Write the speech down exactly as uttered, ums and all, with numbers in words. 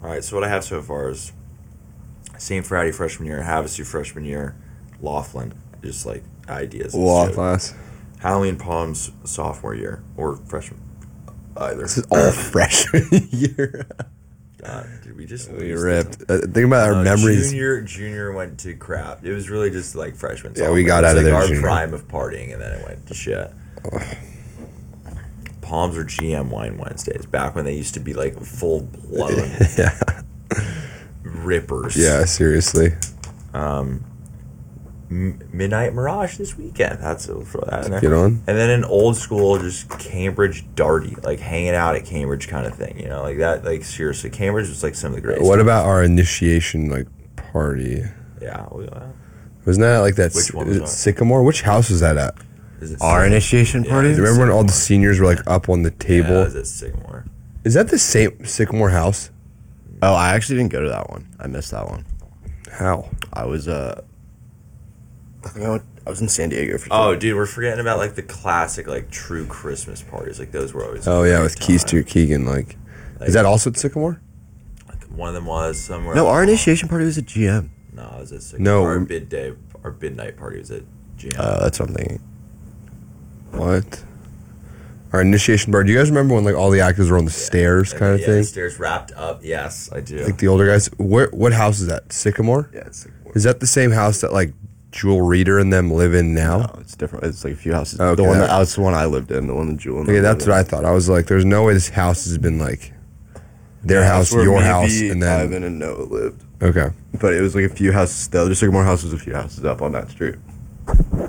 All right, so what I have so far is Saint Friday freshman year, Havasu freshman year, Laughlin, just like ideas. Law class. Halloween Palms sophomore year or freshman, either. This is all freshman year. God, did we just We lose ripped. Uh, think about our Uh, memories. Junior, junior went to crap. It was really just like freshman. Yeah, we sophomore. got It was out of like there Our junior. prime of partying, and then it went to shit. Palms were G M Wine Wednesdays back when they used to be like full blown Yeah. rippers. Yeah, seriously. Um, M- Midnight Mirage this weekend. That's we'll throw that in there. Get on. And then an old school, just Cambridge darty, like hanging out at Cambridge kind of thing. You know, like that. Like seriously, Cambridge was like some of the greatest. What about our initiation like party? Yeah. we- uh, Wasn't that like that? Which one is was it that? Sycamore? Which house was that at? Is it Our Sycamore? initiation Yeah, party? is it Remember when all the Sycamore? seniors were like up on the table? Yeah, is it Sycamore? Is that the same Sycamore house? Oh, I actually didn't go to that one. I missed that one. How? I was uh, I think I, went, I was in San Diego for. Oh, dude, we're forgetting about like the classic, like true Christmas parties. Like those were always. Oh a yeah, great with Keys time. to Keegan. Like, Like, is that also at Sycamore? Like one of them was somewhere. no, else. our initiation party was at G M. No, it was at Sycamore. No. Our bid day, our bid night party was at G M. Uh, that's what I'm thinking. What? Our initiation bar. Do you guys remember when like all the actors were on the stairs, And kind then, of yeah, thing? The stairs wrapped up. Yes, I do. Like the older guys. Where? What house is that? Sycamore. Yeah, it's Sycamore. Is that the same house that like Jewel Reader and them live in now? No, it's different. It's like a few houses. Okay, the one that, that- that's the one I lived in. The one that Jewel. and Okay, I that's lived what I in. thought. I was like, there's no way this house has been like their Yeah, house, that's where your me, house, V, and then Ivan and Noah lived. okay. But it was like a few houses. The other Sycamore house was a few houses up on that street.